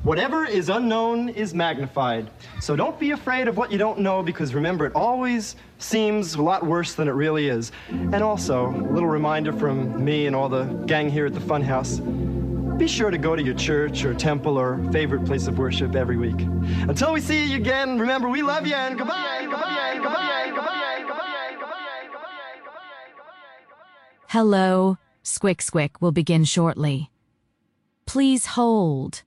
Whatever is unknown is magnified. So don't be afraid of what you don't know, because remember, it always seems a lot worse than it really is. And also, a little reminder from me and all the gang here at the Funhouse, be sure to go to your church or temple or favorite place of worship every week. Until we see you again, remember, we love you and goodbye, goodbye, goodbye, goodbye, goodbye, goodbye. Hello, Squick Squick will begin shortly. Please hold.